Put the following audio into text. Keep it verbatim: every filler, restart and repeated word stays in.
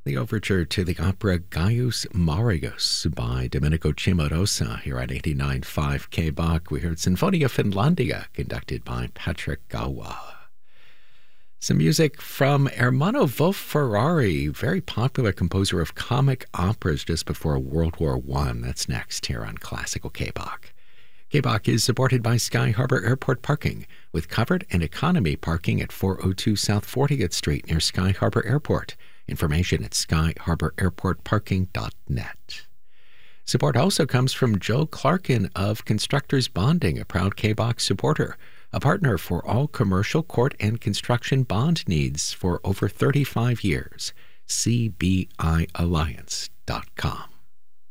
The overture to the opera Gaius Marius by Domenico Cimarosa here at eighty-nine point five K B A C. We heard Sinfonia Finlandia conducted by Patrick Gawa. Some music from Ermanno Wolf-Ferrari, very popular composer of comic operas just before World War One. That's next here on Classical K B A C. K B A C is supported by Sky Harbor Airport Parking, with covered and economy parking at four oh two South fortieth Street near Sky Harbor Airport. Information at sky harbor airport parking dot net. Support also comes from Joe Clarkin of Constructors Bonding, a proud K B A C supporter, a partner for all commercial, court, and construction bond needs for over thirty-five years. C B I alliance dot com.